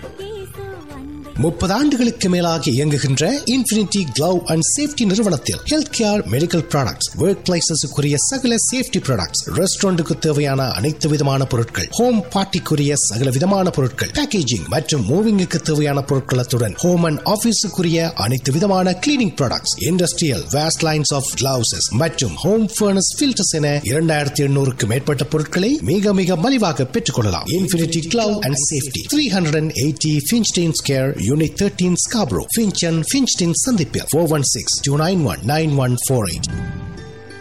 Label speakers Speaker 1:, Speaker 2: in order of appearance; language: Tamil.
Speaker 1: 30 ஆண்டுகளுக்கு மேலாக இயங்குகின்ற இன்ஃபினிட்டி கிளவ் அண்ட் சேஃப்டி நிறுவனத்தில் health care, medical products, work பிளேசஸுக்குரிய சகல சேஃப்டி ப்ராடக்ட்ஸ், ரெஸ்டாரண்ட்டுக்கு தேவையான அனைத்து விதமான பொருட்கள், ஹோம் பார்ட்டிக்குரிய சகல விதமான பொருட்கள், பேக்கேஜிங் மற்றும் மூவிங்குக்கு தேவையான பொருட்களத்துடன் ஹோம் அண்ட் ஆபீஸுக்குரிய அனைத்து விதமான cleaning products, industrial waste lines of gloves மற்றும் ஹோம் ஃபர்னஸ் ஃபில்டர்ஸ் என 2800க்கு மேற்பட்ட பொருட்களை மிக மிக மலிவாக பெற்றுக் கொள்ளலாம். Infinity glove and safety, 380 Finchton Square, Unit 13, Scarborough, Finchton, Finchton, Sandipia, 416-291-9148.